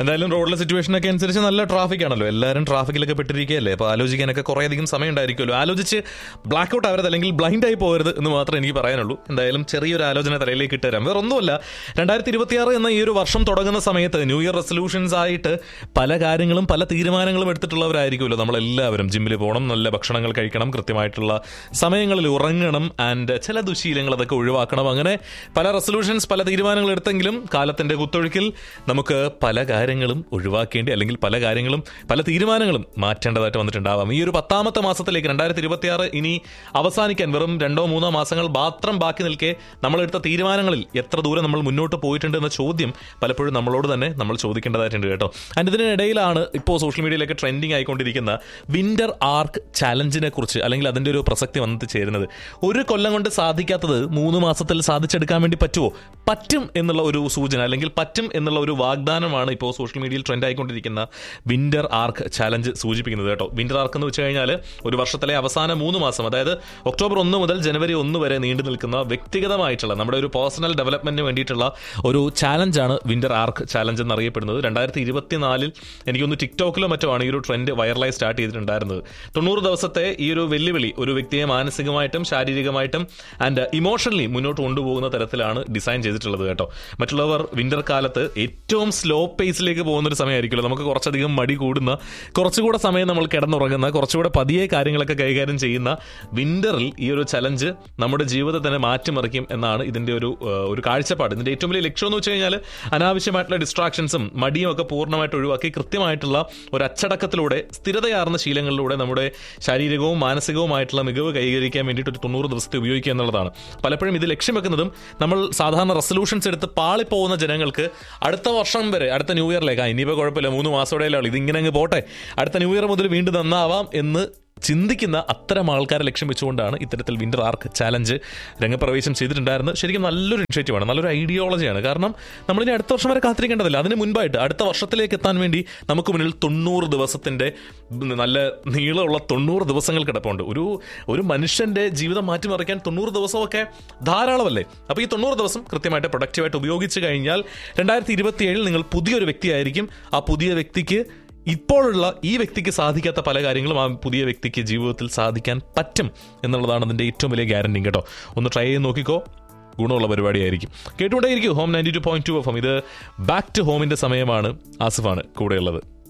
എന്തായാലും റോഡിലെ സിറ്റുവേഷനൊക്കെ അനുസരിച്ച് നല്ല ട്രാഫിക് ആണല്ലോ, എല്ലാവരും ട്രാഫിക്കിലൊക്കെ പെട്ടിരിക്കുകയല്ലേ. അപ്പോൾ ആലോചിക്കാനൊക്കെ കുറേയധികം സമയം ഉണ്ടായിരിക്കുമല്ലോ. ആലോചിച്ച് ബ്ലാക്ക് ഔട്ട് ആവരുത്, അല്ലെങ്കിൽ ബ്ലൈൻഡ് ആയി പോകരുത് എന്ന് മാത്രമേ എനിക്ക് പറയാനുള്ളൂ. എന്തായാലും ചെറിയൊരു ആലോചന തലയിലേക്ക് ഇട്ടുതരാം. വേറെ ഒന്നുമല്ല, 2026 എന്ന ഈ ഒരു വർഷം തുടങ്ങുന്ന സമയത്ത് ന്യൂ ഇയർ റെസൊല്യൂഷൻസ് ആയിട്ട് പല കാര്യങ്ങളും പല തീരുമാനങ്ങളും എടുത്തിട്ടുള്ളവരായിരിക്കുമല്ലോ നമ്മളെല്ലാവരും. ജിമ്മിൽ പോകണം, നല്ല ഭക്ഷണങ്ങൾ കഴിക്കണം, കൃത്യമായിട്ടുള്ള സമയങ്ങളിൽ ഉറങ്ങണം, ആൻഡ് ചില ദുശീലങ്ങൾ അതൊക്കെ ഒഴിവാക്കണം. അങ്ങനെ പല റെസൊല്യൂഷൻസ് പല തീരുമാനങ്ങൾ എടുത്തെങ്കിലും കാലത്തിന്റെ കുത്തൊഴുക്കിൽ നമുക്ക് പല കാര്യങ്ങളും ഒഴിവാക്കേണ്ടി, അല്ലെങ്കിൽ പല കാര്യങ്ങളും പല തീരുമാനങ്ങളും മാറ്റേണ്ടതായിട്ട് വന്നിട്ടുണ്ടാവാം. ഈ ഒരു 10ാമത്തെ മാസത്തിലേക്ക് 2026 ഇനി അവസാനിക്കാൻ വെറും 2-3 മാസങ്ങൾ മാത്രം ബാക്കി നിൽക്കെ നമ്മളെടുത്ത തീരുമാനങ്ങളിൽ എത്ര ദൂരം നമ്മൾ മുന്നോട്ട് പോയിട്ടുണ്ട് എന്ന ചോദ്യം പലപ്പോഴും നമ്മളോട് തന്നെ നമ്മൾ ചോദിക്കേണ്ടതായിട്ടുണ്ട് കേട്ടോ. ആൻഡ് ഇതിനിടയിലാണ് ഇപ്പോൾ സോഷ്യൽ മീഡിയയിലൊക്കെ ട്രെൻഡിങ് ആയിക്കൊണ്ടിരിക്കുന്ന വിന്റർ ആർക്ക് ചാലഞ്ചിനെ കുറിച്ച്, അല്ലെങ്കിൽ അതിന്റെ ഒരു പ്രസക്തി വന്നിട്ട് ചേരുന്നത്. ഒരു കൊല്ലം കൊണ്ട് സാധിക്കാത്തത് 3 മാസത്തിൽ സാധിച്ചെടുക്കാൻ വേണ്ടി പറ്റുമോ? പറ്റും എന്നുള്ള ഒരു സൂചന, അല്ലെങ്കിൽ പറ്റും എന്നുള്ള ഒരു വാഗ്ദാനമാണ് ഇപ്പോൾ സോഷ്യൽ മീഡിയയിൽ ട്രെൻഡ് ആയിക്കൊണ്ടിരിക്കുന്ന വിന്റർ ആർക്ക് ചാലഞ്ച് സൂചിപ്പിക്കുന്നത് കേട്ടോ. വിന്റർ ആർക്ക് എന്ന് വെച്ച് കഴിഞ്ഞാൽ ഒരു വർഷത്തിലെ അവസാന 3 മാസം, അതായത് ഒക്ടോബർ 1 മുതൽ ജനുവരി 1 വരെ നീണ്ടു നിൽക്കുന്ന വ്യക്തിഗതമായിട്ടുള്ള നമ്മുടെ ഒരു പേഴ്സണൽ ഡെവലപ്മെന്റിന് വേണ്ടിയിട്ടുള്ള ഒരു ചാലഞ്ചാണ് വിന്റർ ആർക്ക് ചാലഞ്ച് എന്നറിയപ്പെടുന്നത്. 2024 എനിക്കൊന്ന് ടിക്ടോക്കിലോ മറ്റോ ആണ് ഈ ഒരു ട്രെൻഡ് വൈറലായി സ്റ്റാർട്ട് ചെയ്തിട്ടുണ്ടായിരുന്നത്. 90 ദിവസത്തെ ഈ ഒരു വെല്ലുവിളി ഒരു വ്യക്തിയെ മാനസികമായിട്ടും ശാരീരികമായിട്ടും ആൻഡ് ഇമോഷണലി മുന്നോട്ട് കൊണ്ടുപോകുന്ന തരത്തിലാണ് ഡിസൈൻ ചെയ്തിട്ടുള്ളത് കേട്ടോ. മറ്റുള്ളവർ വിന്റർ കാലത്ത് ഏറ്റവും സ്ലോ പേസിലേക്ക് പോകുന്ന ഒരു സമയമായിരിക്കുമല്ലോ, നമുക്ക് കുറച്ചധികം മടി കൂടുന്ന, കുറച്ചുകൂടെ സമയം നമ്മൾ കിടന്നുറങ്ങുന്ന, കുറച്ചുകൂടെ പതിയെ കാര്യങ്ങളൊക്കെ കൈകാര്യം ചെയ്യുന്ന വിന്ററിൽ ഈ ഒരു ചലഞ്ച് നമ്മുടെ ജീവിതത്തെ തന്നെ മാറ്റിമറിക്കും എന്നാണ് ഇതിന്റെ ഒരു കാഴ്ചപ്പാട്. ഇതിന്റെ ഏറ്റവും വലിയ ലക്ഷ്യം എന്ന് വെച്ച് കഴിഞ്ഞാൽ അനാവശ്യമായിട്ടുള്ള ഡിസ്ട്രാക്ഷൻസും മടിയും ഒക്കെ പൂർണ്ണമായിട്ട് ഒഴിവാക്കി കൃത്യമായിട്ടുള്ള ഒരു അച്ചടക്കത്തിലൂടെ, സ്ഥിരതയാർന്ന ശീലങ്ങളിലൂടെ നമ്മുടെ ശാരീരികവും മാനസികവുമായിട്ടുള്ള മികവ് കൈവരിക്കാൻ വേണ്ടിയിട്ട് ഒരു 90 ദിവസത്തെ ഉപയോഗിക്കുക എന്നുള്ളതാണ്. പലപ്പോഴും ഇത് ലക്ഷ്യം വെക്കുന്നതും നമ്മൾ സാധാരണ റെസൊല്യൂഷൻസ് എടുത്ത് പാളിപ്പോകുന്ന ജനങ്ങൾക്ക് അടുത്ത വർഷം വരെ, അടുത്ത ന്യൂ ഇയറിലേക്ക്, ഇനിയിപ്പോൾ കുഴപ്പമില്ല 3 മാസത്തോടെയല്ലോ ഇതിങ്ങനെ അങ്ങ് പോട്ടെ, അടുത്ത ന്യൂ ഇയർ മുതൽ വീണ്ടും നന്നാവാം എന്ന് ചിന്തിക്കുന്ന അത്തരം ആൾക്കാരെ ലക്ഷ്യം വെച്ചുകൊണ്ടാണ് ഇത്തരത്തിൽ വിന്റർ ആർക്ക് ചാലഞ്ച് രംഗപ്രവേശം ചെയ്തിട്ടുണ്ടായിരുന്നത്. ശരിക്കും നല്ലൊരു ഇനിഷ്യേറ്റീവാണ്, നല്ലൊരു ഐഡിയോളജിയാണ്. കാരണം നമ്മളിനി അടുത്ത വർഷം വരെ കാത്തിരിക്കേണ്ടതില്ല. അതിന് മുൻപായിട്ട് അടുത്ത വർഷത്തിലേക്ക് എത്താൻ വേണ്ടി നമുക്ക് മുന്നിൽ 90 ദിവസത്തിന്റെ നല്ല നീളമുള്ള 90 ദിവസങ്ങൾ കിടപ്പുണ്ട്. ഒരു മനുഷ്യന്റെ ജീവിതം മാറ്റിമറിക്കാൻ 90 ദിവസമൊക്കെ ധാരാളമല്ലേ. അപ്പോൾ ഈ 90 ദിവസം കൃത്യമായിട്ട് പ്രൊഡക്റ്റീവായിട്ട് ഉപയോഗിച്ച് കഴിഞ്ഞാൽ 2027 നിങ്ങൾ പുതിയൊരു വ്യക്തിയായിരിക്കും. ആ പുതിയ വ്യക്തിക്ക് ഇപ്പോഴുള്ള ഈ വ്യക്തിക്ക് സാധിക്കാത്ത പല കാര്യങ്ങളും ആ പുതിയ വ്യക്തിക്ക് ജീവിതത്തിൽ സാധിക്കാൻ പറ്റും എന്നുള്ളതാണ് അതിൻ്റെ ഏറ്റവും വലിയ ഗ്യാരണ്ടി കേട്ടോ. ഒന്ന് ട്രൈ ചെയ്ത് നോക്കിക്കോ, ഗുണമുള്ള പരിപാടിയായിരിക്കും. കേട്ടുകൊണ്ടേയിരിക്കും ഹോം 92.2 FM. ഇത് ബാക്ക് ടു ഹോമിന്റെ സമയമാണ്. ആസിഫാണ് കൂടെയുള്ളത്.